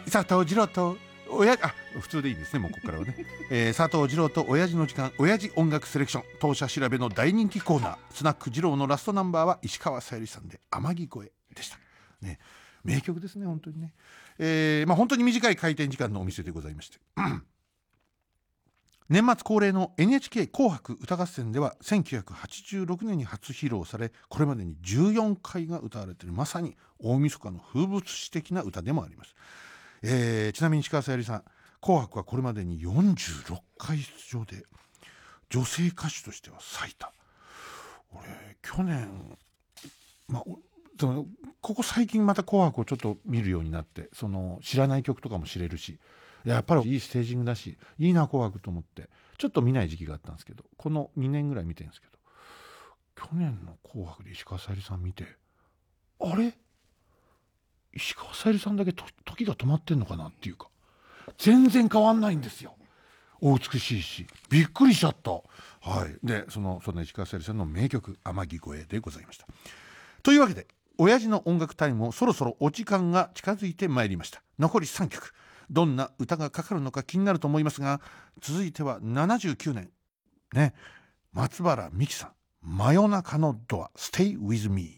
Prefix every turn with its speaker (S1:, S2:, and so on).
S1: 佐藤二郎と普通でいいですね、もうここからはね、佐藤二郎と親父の時間、親父音楽セレクション、当社調べの大人気コーナー、スナック二郎のラストナンバーは石川さゆりさんで天城越えでしたね。名曲ですね、本当にね。本当に短い開店時間のお店でございまして、年末恒例の NHK 紅白歌合戦では1986年に初披露され、これまでに14回が歌われている、まさに大晦日の風物詩的な歌でもあります。ちなみに石川さゆりさん、紅白はこれまでに46回出場で、女性歌手としては最多。俺去年、ここ最近また紅白をちょっと見るようになって、その知らない曲とかも知れるし、やっぱりいいステージングだし、いいな紅白と思ってちょっと見ない時期があったんですけど、この2年ぐらい見てるんですけど、去年の紅白で石川さゆりさん見て、あれ石川さゆりさんだけ時が止まってんのかなっていうか、全然変わんないんですよ。お美しいし、びっくりしちゃった。はい。でそんな石川さゆりさんの名曲天城越えでございました。というわけで、親父の音楽タイムもそろそろお時間が近づいてまいりました。残り3曲、どんな歌がかかるのか気になると思いますが、続いては79年ね、松原みきさん、真夜中のドア Stay with me。